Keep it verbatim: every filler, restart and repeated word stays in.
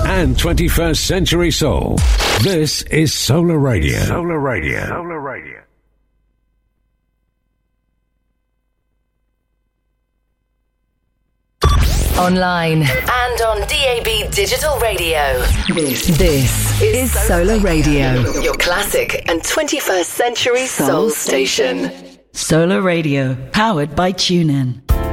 and twenty-first century soul. This is Solar Radio. Solar Radio. Solar Radio. Online and on D A B Digital Radio. This, this is Solar Radio, your classic and twenty-first century soul station. Solar Radio, powered by TuneIn.